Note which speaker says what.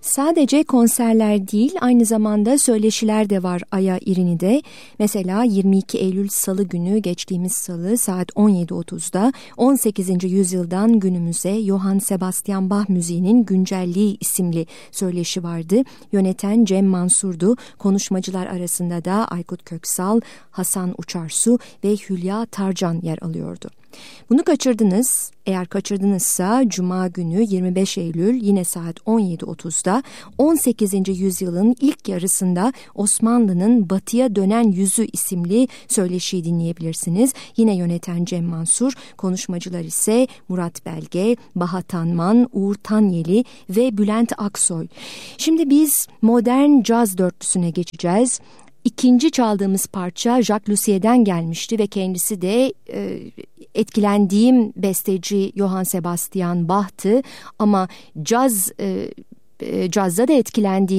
Speaker 1: Sadece konserler değil, aynı zamanda söyleşiler de var Aya İrini'de. Mesela 22 Eylül Salı günü, geçtiğimiz salı saat 17.30'da 18. yüzyıldan günümüze Johann Sebastian Bach müziğinin güncelliği isimli söyleşi vardı. Yöneten Cem Mansur'du. Konuşmacılar arasında da Aykut Köksal, Hasan Uçarsu ve Hülya Tarcan yer alıyordu. Bunu kaçırdınız. Eğer kaçırdınızsa Cuma günü 25 Eylül yine saat 17.30'da 18. yüzyılın ilk yarısında Osmanlı'nın batıya dönen yüzü isimli söyleşiyi dinleyebilirsiniz. Yine yöneten Cem Mansur, konuşmacılar ise Murat Belge, Baha Tanman, Uğur Tanyeli ve Bülent Aksoy. Şimdi biz modern caz dörtlüsüne geçeceğiz. İkinci çaldığımız parça Jacques Lucier'den gelmişti ve kendisi de etkilendiğim besteci Johann Sebastian Bach'tı, ama cazda da etkilendiğim